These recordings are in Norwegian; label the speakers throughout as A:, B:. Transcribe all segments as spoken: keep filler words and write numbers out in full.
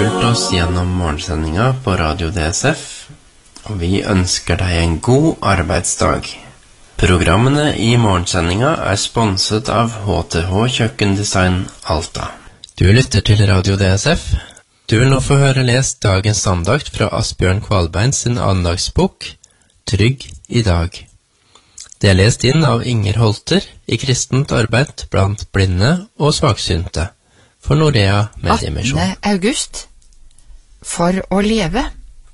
A: fulgt oss gjennom morgensendinga på Radio D S F, og vi ønsker deg en god arbeidsdag. Programmene i morgensendinga er sponset av H T H Kjøkkendesign Alta. Du lytter til Radio D S F. Du vil nå få høre lest dagens andakt fra Asbjørn Kvalbein sin andagsbok Trygg i dag. Det er lest inn av Inger Holter i kristent arbeid blant blinde og svaksynte for Norea Mediemission.
B: attende august. For å leve.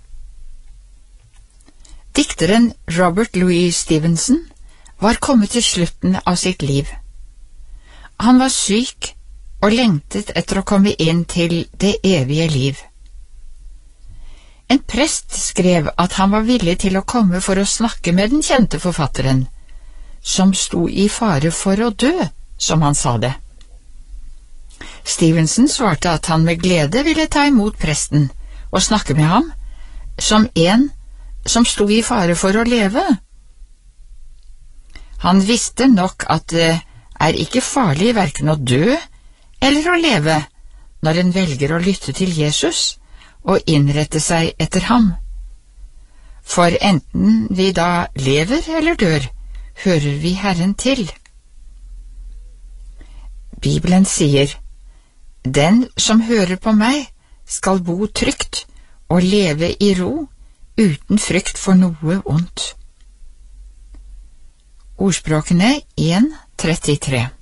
B: Dikteren Robert Louis Stevenson var kommet til slutten av sitt liv. Han var syk og lengtet etter å komme inn til det evige liv. En prest skrev at han var villig til å komme for å snakke med den kjente forfatteren, som sto i fare for å dø, som han sa det. Stevenson svarte at han med glede ville ta imot presten og snakke med ham, som en som sto i fare for å leve. Han visste nok at det er ikke farlig hverken å dø eller å leve når en velger å lytte til Jesus og innrette seg etter ham. For enten vi da lever eller dør, hører vi Herren til. Bibelen sier: Den som hører på meg, skal bo trygt og leve i ro, uten frykt for noe ondt. Ordspråkene en trettitre.